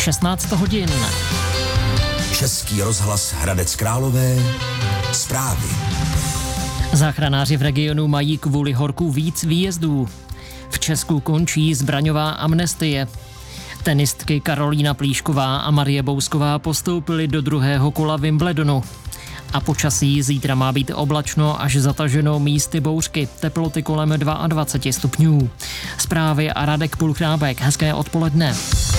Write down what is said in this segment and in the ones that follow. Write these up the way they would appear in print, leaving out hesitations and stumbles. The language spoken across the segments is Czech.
16 hodin. Český rozhlas Hradec Králové. Zprávy. Záchranáři v regionu mají kvůli horku víc výjezdů. V Česku končí zbraňová amnestie. Tenistky Karolína Plíšková a Marie Bousková postoupily do druhého kola Wimbledonu. A počasí zítra má být oblačno až zataženo, místy bouřky, teploty kolem 22 stupňů. Zprávy a Radek Pulchrábek. Hezké odpoledne.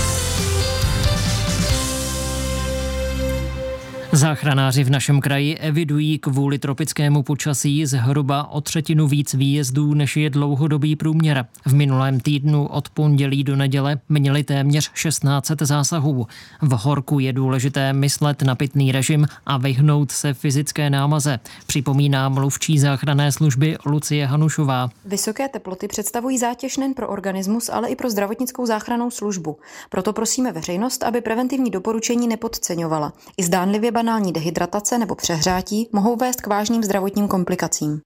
Záchranáři v našem kraji evidují kvůli tropickému počasí zhruba o třetinu víc výjezdů, než je dlouhodobý průměr. V minulém týdnu od pondělí do neděle měli téměř 1600 zásahů. V horku je důležité myslet na pitný režim a vyhnout se fyzické námaze, připomíná mluvčí záchranné služby Lucie Hanušová. Vysoké teploty představují zátěž nejen pro organismus, ale i pro zdravotnickou záchrannou službu. Proto prosíme veřejnost, aby preventivní doporučení nepodceňovala. I zdánlivě banální dehydratace nebo přehřátí mohou vést k vážným zdravotním komplikacím.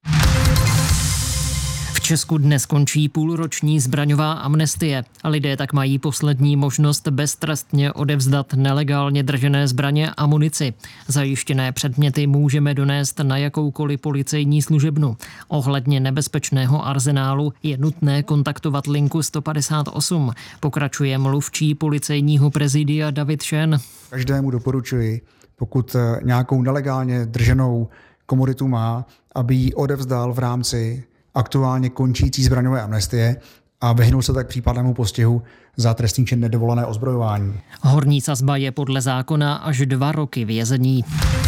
V Česku dnes končí půlroční zbraňová amnestie. Lidé tak mají poslední možnost beztrestně odevzdat nelegálně držené zbraně a munici. Zajištěné předměty můžeme donést na jakoukoliv policejní služebnu. Ohledně nebezpečného arzenálu je nutné kontaktovat linku 158. Pokračuje mluvčí policejního prezidia David Šen. Každému doporučuji, pokud nějakou nelegálně drženou komoditu má, aby ji odevzdal v rámci aktuálně končící zbraňové amnestie a vyhnul se tak případnému postihu za trestný čin nedovolené ozbrojování. Horní sazba je podle zákona až 2 roky vězení.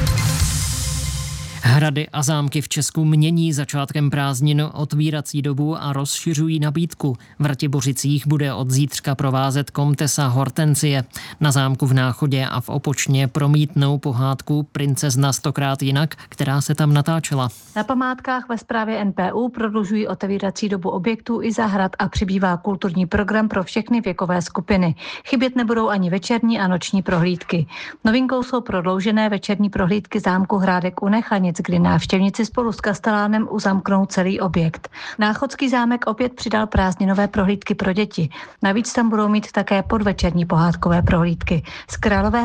Hrady a zámky v Česku mění začátkem prázdnin otvírací dobu a rozšiřují nabídku. V Ratibořicích bude od zítřka provázet komtesa Hortensie. Na zámku v Náchodě a v Opočně promítnou pohádku Princezna 100krát jinak, která se tam natáčela. Na památkách ve správě NPÚ prodlužují otevírací dobu objektů i zahrad a přibývá kulturní program pro všechny věkové skupiny. Chybět nebudou ani večerní a noční prohlídky. Novinkou jsou prodloužené večerní prohlídky zámku Hrádek u Nechanic, kdy návštěvníci spolu s kastelánem uzamknou celý objekt. Náchodský zámek opět přidal prázdninové prohlídky pro děti. Navíc tam budou mít také podvečerní pohádkové prohlídky. Z Králové